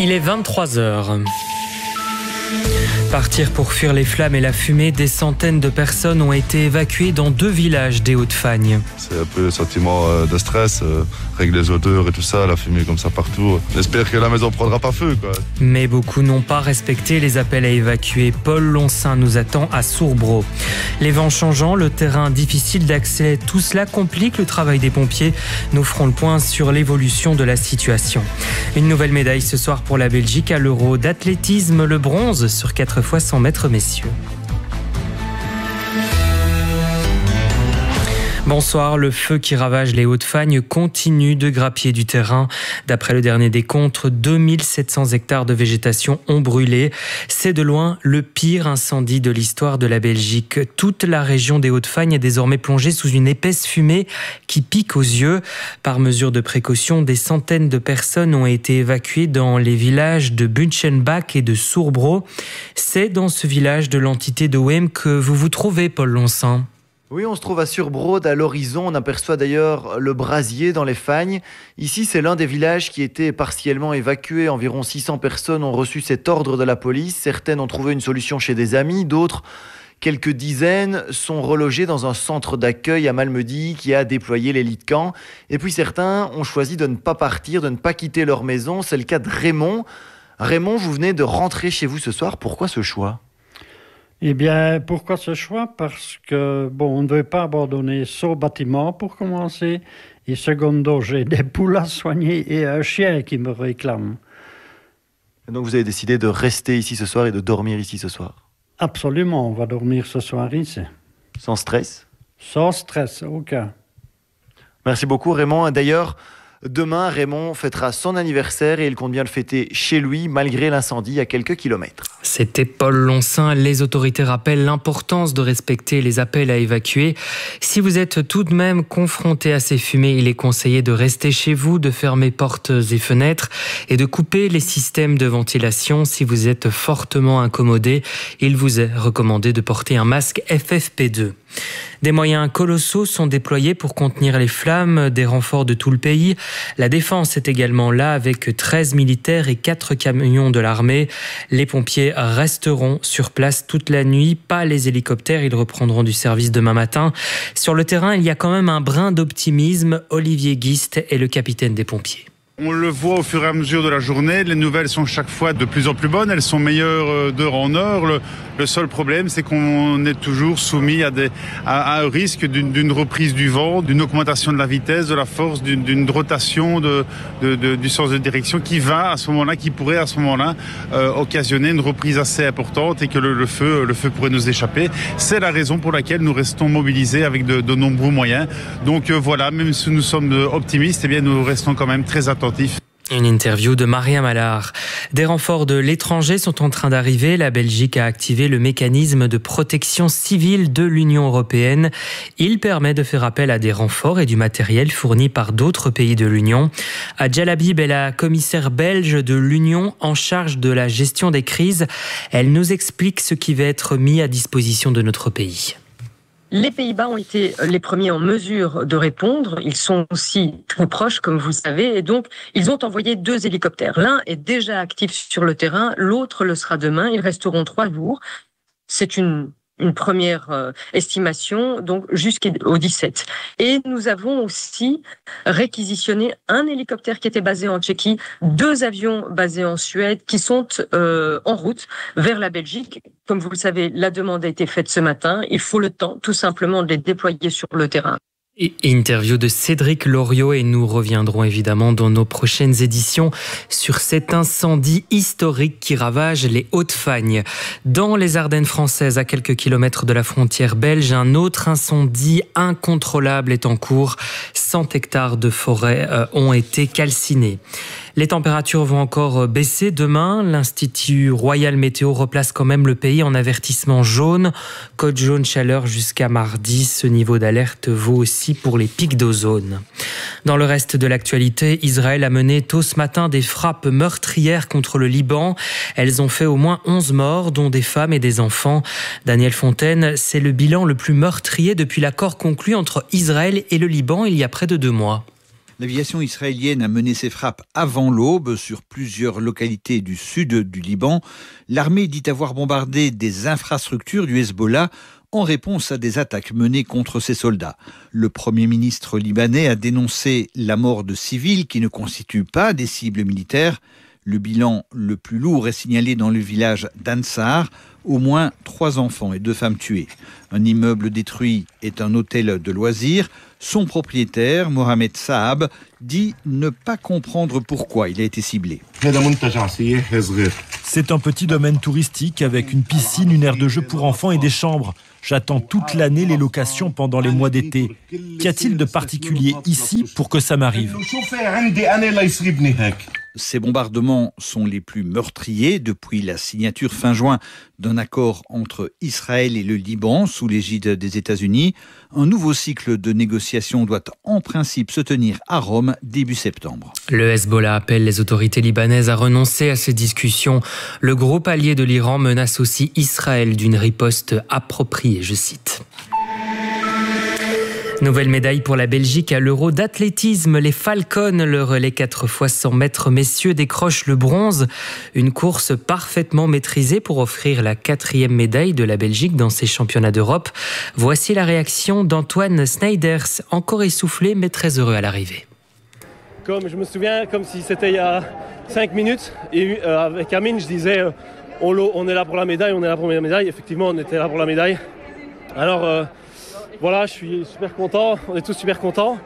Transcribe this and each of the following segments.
Il est 23 heures. Partir pour fuir les flammes et la fumée, des centaines de personnes ont été évacuées dans 2 villages des Hauts-de-Fagne. C'est un peu le sentiment de stress, avec les odeurs et tout ça, la fumée comme ça partout. J'espère que la maison ne prendra pas feu, quoi. Mais beaucoup n'ont pas respecté les appels à évacuer. Paul Loncin nous attend à Sourbro. Les vents changeants, le terrain difficile d'accès, tout cela complique le travail des pompiers. Nous ferons le point sur l'évolution de la situation. Une nouvelle médaille ce soir pour la Belgique à l'Euro d'athlétisme, le bronze sur 4 fois 100 mètres, messieurs. Bonsoir, le feu qui ravage les Hauts-de-Fagne continue de grappiller du terrain. D'après le dernier décompte, 2700 hectares de végétation ont brûlé. C'est de loin le pire incendie de l'histoire de la Belgique. Toute la région des Hauts-de-Fagne est désormais plongée sous une épaisse fumée qui pique aux yeux. Par mesure de précaution, des centaines de personnes ont été évacuées dans les villages de Bunchenbach et de Sourbro. C'est dans ce village de l'entité de Wem que vous vous trouvez, Paul Loncin. Oui, on se trouve à Surbrode, à l'horizon. On aperçoit d'ailleurs le brasier dans les Fagnes. Ici, c'est l'un des villages qui était partiellement évacué. Environ 600 personnes ont reçu cet ordre de la police. Certaines ont trouvé une solution chez des amis. D'autres, quelques dizaines, sont relogées dans un centre d'accueil à Malmedy qui a déployé les lits de camp. Et puis certains ont choisi de ne pas partir, de ne pas quitter leur maison. C'est le cas de Raymond. Raymond, vous venez de rentrer chez vous ce soir. Pourquoi ce choix ? Eh bien, pourquoi ce choix ? Parce que, on ne veut pas abandonner ce bâtiment pour commencer. Et secondo, j'ai des poules à soigner et un chien qui me réclame. Et donc vous avez décidé de rester ici ce soir et de dormir ici ce soir ? Absolument, on va dormir ce soir ici. Sans stress ? Sans stress, aucun. Merci beaucoup Raymond. D'ailleurs, demain, Raymond fêtera son anniversaire et il compte bien le fêter chez lui, malgré l'incendie à quelques kilomètres. C'était Paul Loncin. Les autorités rappellent l'importance de respecter les appels à évacuer. Si vous êtes tout de même confronté à ces fumées, il est conseillé de rester chez vous, de fermer portes et fenêtres et de couper les systèmes de ventilation. Si vous êtes fortement incommodé, il vous est recommandé de porter un masque FFP2. Des moyens colossaux sont déployés pour contenir les flammes, des renforts de tout le pays. La défense est également là avec 13 militaires et 4 camions de l'armée. Les pompiers resteront sur place toute la nuit, pas les hélicoptères, ils reprendront du service demain matin. Sur le terrain, il y a quand même un brin d'optimisme. Olivier Guist est le capitaine des pompiers. On le voit au fur et à mesure de la journée, les nouvelles sont chaque fois de plus en plus bonnes, elles sont meilleures d'heure en heure. Le seul problème, c'est qu'on est toujours soumis à un risque d'une reprise du vent, d'une augmentation de la vitesse, de la force, d'une rotation du sens de direction qui pourrait à ce moment-là occasionner une reprise assez importante et que le feu pourrait nous échapper. C'est la raison pour laquelle nous restons mobilisés avec de nombreux moyens. Donc voilà, même si nous sommes optimistes, eh bien nous restons quand même très attentifs. Une interview de Maria Mallard. Des renforts de l'étranger sont en train d'arriver. La Belgique a activé le mécanisme de protection civile de l'Union européenne. Il permet de faire appel à des renforts et du matériel fournis par d'autres pays de l'Union. Adja Labib est la commissaire belge de l'Union en charge de la gestion des crises. Elle nous explique ce qui va être mis à disposition de notre pays. Les Pays-Bas ont été les premiers en mesure de répondre. Ils sont aussi très proches, comme vous le savez, et donc ils ont envoyé 2 hélicoptères. L'un est déjà actif sur le terrain, l'autre le sera demain. Ils resteront 3 jours. C'est une première estimation, donc jusqu'au 17. Et nous avons aussi réquisitionné un hélicoptère qui était basé en Tchéquie, 2 avions basés en Suède qui sont en route vers la Belgique. Comme vous le savez, la demande a été faite ce matin. Il faut le temps, tout simplement, de les déployer sur le terrain. Interview de Cédric Loriot et nous reviendrons évidemment dans nos prochaines éditions sur cet incendie historique qui ravage les Hauts-de-Fagne. Dans les Ardennes françaises, à quelques kilomètres de la frontière belge, un autre incendie incontrôlable est en cours. 100 hectares de forêt ont été calcinés. Les températures vont encore baisser demain. L'Institut Royal Météo replace quand même le pays en avertissement jaune. Code jaune chaleur jusqu'à mardi. Ce niveau d'alerte vaut aussi pour les pics d'ozone. Dans le reste de l'actualité, Israël a mené tôt ce matin des frappes meurtrières contre le Liban. Elles ont fait au moins 11 morts, dont des femmes et des enfants. Daniel Fontaine, c'est le bilan le plus meurtrier depuis l'accord conclu entre Israël et le Liban il y a près de 2 mois. L'aviation israélienne a mené ses frappes avant l'aube sur plusieurs localités du sud du Liban. L'armée dit avoir bombardé des infrastructures du Hezbollah en réponse à des attaques menées contre ses soldats. Le Premier ministre libanais a dénoncé la mort de civils qui ne constituent pas des cibles militaires. Le bilan le plus lourd est signalé dans le village d'Ansar, au moins 3 enfants et 2 femmes tuées. Un immeuble détruit est un hôtel de loisirs. Son propriétaire, Mohamed Saab, dit ne pas comprendre pourquoi il a été ciblé. C'est un petit domaine touristique avec une piscine, une aire de jeu pour enfants et des chambres. J'attends toute l'année les locations pendant les mois d'été. Qu'y a-t-il de particulier ici pour que ça m'arrive ? Ces bombardements sont les plus meurtriers depuis la signature fin juin d'un accord entre Israël et le Liban sous l'égide des États-Unis. Un nouveau cycle de négociations doit en principe se tenir à Rome début septembre. Le Hezbollah appelle les autorités libanaises à renoncer à ces discussions. Le groupe allié de l'Iran menace aussi Israël d'une riposte appropriée, je cite. Nouvelle médaille pour la Belgique à l'Euro d'athlétisme. Les Falcons, le relais 4x100 mètres messieurs, décrochent le bronze. Une course parfaitement maîtrisée pour offrir la 4e médaille de la Belgique dans ces championnats d'Europe. Voici la réaction d'Antoine Sneijderс, encore essoufflé mais très heureux à l'arrivée. Comme je me souviens, comme si c'était il y a 5 minutes, et avec Amine, je disais on est là pour la médaille, on est là pour la médaille. Effectivement, on était là pour la médaille. Alors voilà, je suis super content, on est tous super contents.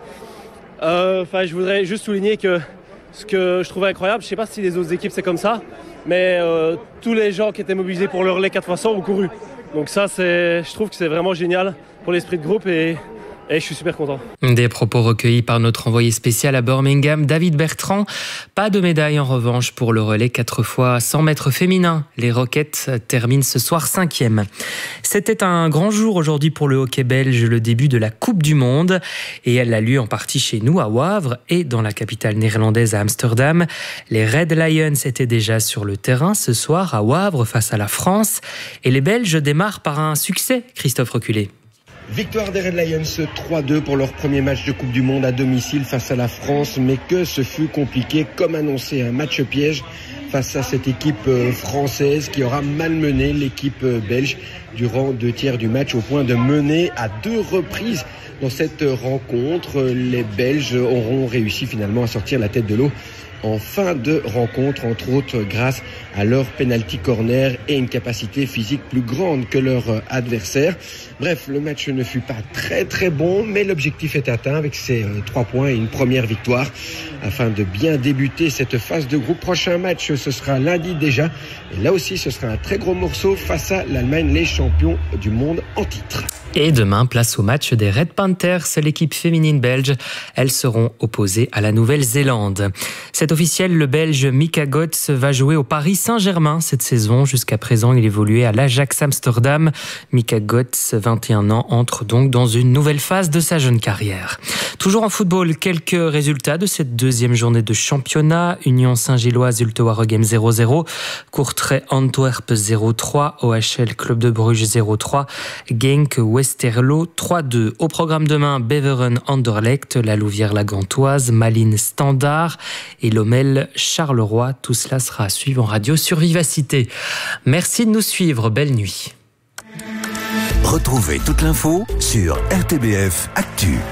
Je voudrais juste souligner que ce que je trouvais incroyable, je ne sais pas si les autres équipes c'est comme ça, mais tous les gens qui étaient mobilisés pour le relais 4x100 ont couru. Donc ça, je trouve que c'est vraiment génial pour l'esprit de groupe et je suis super content. Des propos recueillis par notre envoyé spécial à Birmingham, David Bertrand. Pas de médaille en revanche pour le relais 4x100 mètres féminin. Les Rockets terminent ce soir 5e. C'était un grand jour aujourd'hui pour le hockey belge, le début de la Coupe du Monde. Et elle a lieu en partie chez nous à Wavre et dans la capitale néerlandaise à Amsterdam. Les Red Lions étaient déjà sur le terrain ce soir à Wavre face à la France. Et les Belges démarrent par un succès, Christophe Reculé. Victoire des Red Lions 3-2 pour leur premier match de Coupe du Monde à domicile face à la France, mais que ce fut compliqué, comme annoncé, un match piège face à cette équipe française qui aura malmené l'équipe belge durant 2 tiers du match au point de mener à 2 reprises dans cette rencontre. Les Belges auront réussi finalement à sortir la tête de l'eau en fin de rencontre, entre autres grâce à leur penalty corner et une capacité physique plus grande que leur adversaire. Bref, le match ne fut pas très bon, mais l'objectif est atteint avec ces 3 points et une première victoire afin de bien débuter cette phase de groupe. Prochain match, ce sera lundi déjà. Et là aussi, ce sera un très gros morceau face à l'Allemagne, les champions du monde en titre. Et demain, place au match des Red Panthers, l'équipe féminine belge. Elles seront opposées à la Nouvelle-Zélande. C'est officiel, le Belge Mika Götze va jouer au Paris Saint-Germain cette saison. Jusqu'à présent, il évoluait à l'Ajax Amsterdam. Mika Götze, 21 ans, entre donc dans une nouvelle phase de sa jeune carrière. Toujours en football, quelques résultats de cette 2e journée de championnat. Union Saint-Gilloise, Zulte Waregem 0-0. Courtrai Antwerp 0-3. OHL Club de Bruges 0-3. Genk Westerlo 3-2. Au programme demain, Beveren Anderlecht, la Louvière la Gantoise, Malines Standard et Lommel Charleroi. Tout cela sera à suivre en radio sur Vivacité. Merci de nous suivre. Belle nuit. Retrouvez toute l'info sur RTBF Actu.